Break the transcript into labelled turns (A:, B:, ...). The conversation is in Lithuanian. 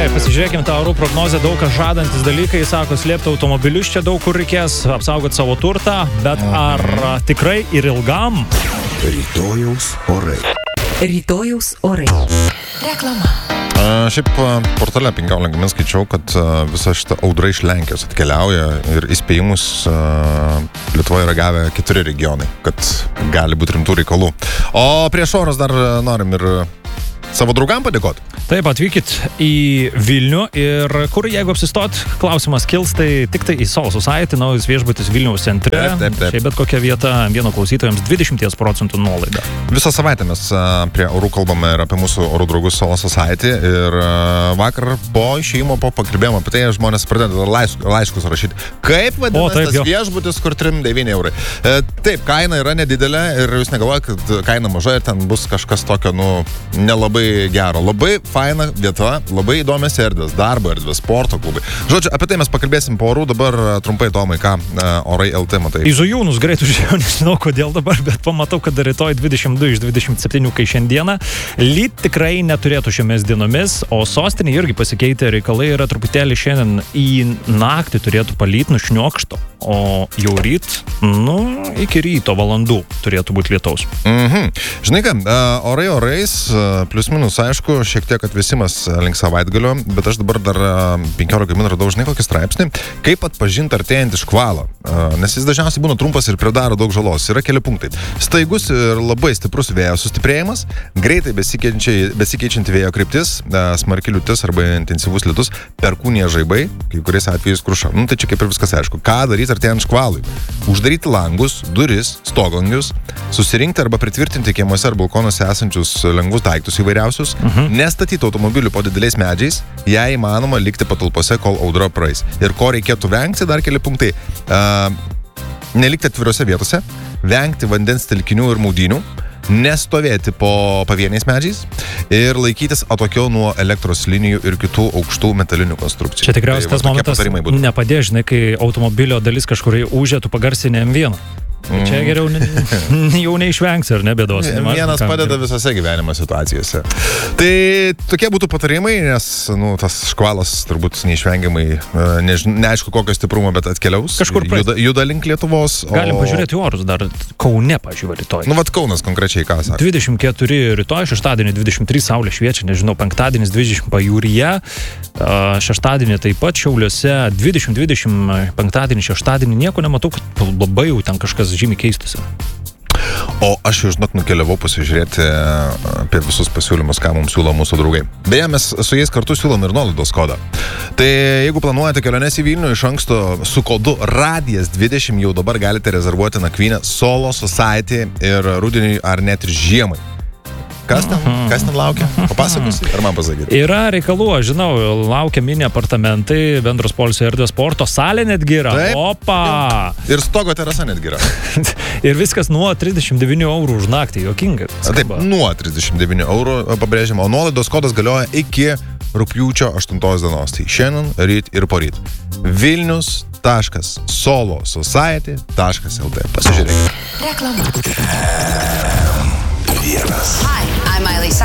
A: Gerai, pasižiūrėkime tą orų prognozę, daug kas žadantis dalykai, sako, slėpti automobilius čia daug kur reikės, apsaugoti savo turtą, bet ar tikrai ir ilgam?
B: Rytojaus orai.
C: Rytojaus orai. Reklama.
D: Šiaip portale 15 min skaičiau, kad visa šita audra iš Lenkijos atkeliauja ir įspėjimus Lietuvoje yra gavę 4 regionai, kad gali būti rimtų reikalų. O prieš orus dar norim ir savo draugam padėkoti.
A: Taip, atvykit į Vilnių ir kur, jeigu apsistot, klausimas kils, tai tik tai į Solo Society, naujas viešbutis Vilniaus centre.
D: Taip.
A: Šiaip bet kokia vieta vieno klausytojams 20% nuolaida.
D: Visą savaitę mes prie orų kalbame ir apie mūsų orų draugus Solo Society ir vakar po išėjimo, po pakalbėjimo apie tai žmonės pradeda laiškus rašyti. Kaip vadinasi tas viešbutis, kur 3,9 eurai. Taip, kaina yra nedidelė ir jūs negalvojate, kad kaina maža ir ten bus kažkas tokio, nelabai gero. Labai faina vieta, labai įdomios erdvės, darbo erdvės, sporto klubai. Žodžiu, apie tai mes pakalbėsim po orų, dabar trumpai Tomai, ką orai LT matai.
A: Į Zujūnus greit užėjau, nežinau kodėl dabar, bet pamatau, kad rytoj 22 iš 27, kai šiandieną lyt tikrai neturėtų šiomis dienomis, o sostinė irgi pasikeitė reikalai, yra truputėlį šiandien į naktį turėtų palyt, nušniokšto, o jau ryt, iki ryto valandų turėtų būti lietaus.
D: Žinai ką, orai orais, plius minus, aišku, šiek tiek atvėsimas link savaitgalio, bet aš dabar dar 15 min radau, žinai, kokį straipsnį, kaip atpažinti artėjantį škvalą, nes jis dažniausiai būna trumpas ir pridaro daug žalos. Yra keli punktai. Staigus ir labai stiprus vėjo sustiprėjimas, greitai besikeičianti vėjo kryptis, smarki liūtis arba intensyvus lietus, perkūnija žaibai, kai kuriais atvejais kruša. Tai čia kaip ir viskas aišku. Ką daryti artėjant škvalui? Uždaryti langus, duris, stoglangius, susirinkti arba pritvirtinti kiemuose ar balkonuose esančius lengvus daiktus įvairiausius, nestatyti automobilių po dideliais medžiais, jei įmanoma likti patalpose, kol audra praeis. Ir ko reikėtų vengti, dar keli punktai. Nelikti atvirose vietose, vengti vandens telkinių ir maudynių, nestovėti po pavieniais medžiais ir laikytis atokiau nuo elektros linijų ir kitų aukštų metalinių konstrukcijų.
A: Čia tikriausiai tas momentas nepadės, žinai, kai automobilio dalis kažkur užė, tu pagarsinė M1. Čia geriau jau neišvengsi, ar ne, bėdos.
D: Vienas padeda visose gyvenimo situacijose. Tai tokie būtų patarimai, nes tas škvalas turbūt neišvengiamai, neaišku kokio stiprumo, bet atkeliaus.
A: Kažkur
D: juda link Lietuvos.
A: Galim pažiūrėti orus dar Kaune, pažiūrė, rytoj.
D: Kaunas konkrečiai ką sako.
A: 24 rytoj, šeštadienį 23 saulė šviečia, nežinau, penktadienis 20 pajūryje, šeštadienį taip pat Šiauliuose 20, penktadienį, šeštadienį nieko nematau, kad labai jau ten kažkas žymiai keistusi.
D: O aš jau, žinot, nukeliavau pasižiūrėti apie visus pasiūlymus, ką mums siūlo mūsų draugai. Beje, mes su jais kartu siūlom ir nuolaidos kodą. Tai jeigu planuojate keliones į Vilnių iš anksto su kodu RADIAS20, jau dabar galite rezervuoti nakvynę Solo Society ir rudeniui ar net ir žiemai. Kas ten laukia? Papasakosi? Ar man pasakyti?
A: Yra reikalų, aš žinau, laukia mini apartamentai, bendros poilsio erdvės, sporto salė netgi yra.
D: Taip.
A: Opa!
D: Ir stogo terasa netgi yra.
A: Ir viskas nuo 39 eurų už naktį, juokinga.
D: Taip, nuo 39 eurų pabrėžiama, o nuolaidos kodas galioja iki rugpjūčio 8 dienos. Tai šiandien, ryt ir poryt. Vilnius.solosociety.lt. Pasižiūrėkite.
C: Reklama.
B: Vienas.
C: Hi, I'm Miley Cyrus.